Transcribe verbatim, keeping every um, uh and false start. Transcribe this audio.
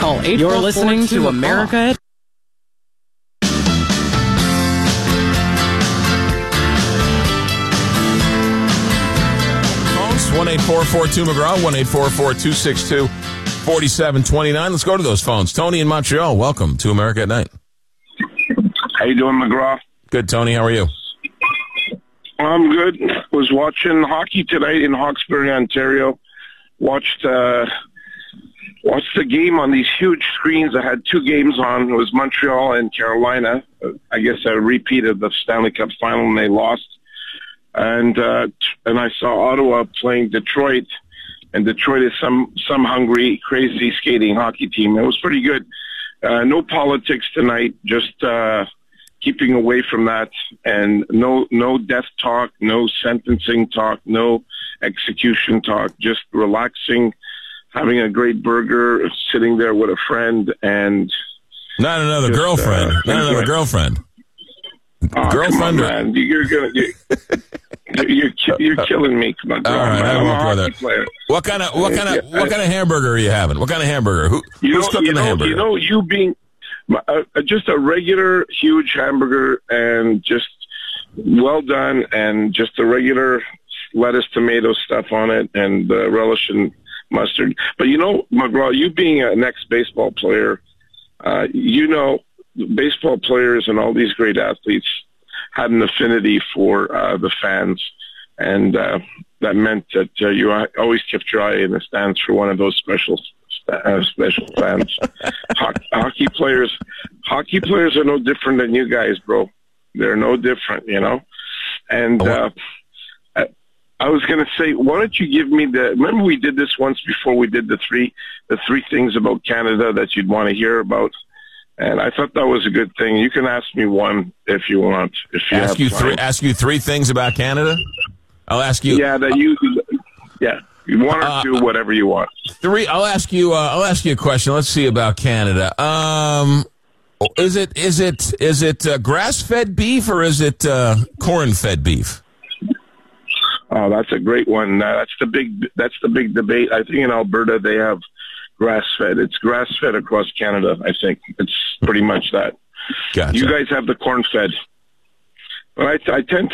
Call eight four four. You're listening to America at one eight four four two McGraw, one eight four four two six two four seven two nine. Let's go to those phones. Tony in Montreal, welcome to America at Night. How you doing, McGraw? Good, Tony. How are you? I'm good. Was watching hockey tonight in Hawkesbury, Ontario. Watched uh, watched the game on these huge screens. I had two games on. It was Montreal and Carolina. I guess a repeat of the Stanley Cup final, and they lost. And uh, and I saw Ottawa playing Detroit, and Detroit is some some hungry, crazy skating hockey team. It was pretty good. Uh, no politics tonight, just uh, keeping away from that, and no no death talk, no sentencing talk, no execution talk. Just relaxing, having a great burger, sitting there with a friend, and not another just, girlfriend, uh, not another girlfriend. Oh, girlfriend, come on, man. You're gonna. You're, You're, you're killing me. Come on, all right, I won't go there. Player. What kind of what kind of Yeah, what kind of hamburger are you having? What kind of hamburger? Who, you who's know, cooking you the know, hamburger? You know, you being uh, just a regular huge hamburger and just well done, and just a regular lettuce, tomato stuff on it, and uh, relish and mustard. But you know, McGraw, you being an ex-baseball player, uh, you know, baseball players and all these great athletes had an affinity for uh, the fans, and uh, that meant that uh, you always kept your eye in the stands for one of those special uh, special fans. hockey, hockey players, hockey players are no different than you guys, bro. They're no different, you know. And uh, I, I was going to say, why don't you give me the? Remember, we did this once before. We did the three the three things about Canada that you'd want to hear about. And I thought that was a good thing. You can ask me one if you want. If you ask have you time. three, ask you three things about Canada. I'll ask you. Yeah, that you. Yeah, you want to uh, do whatever you want. Three. I'll ask you. Uh, I'll ask you a question. Let's see about Canada. Um, is it is it is it uh, grass-fed beef or is it uh, corn-fed beef? Oh, that's a great one. Uh, that's the big. That's the big debate. I think in Alberta they have grass-fed. It's grass-fed across Canada, I think. It's pretty much that. Gotcha. You guys have the corn-fed. But I, I tend to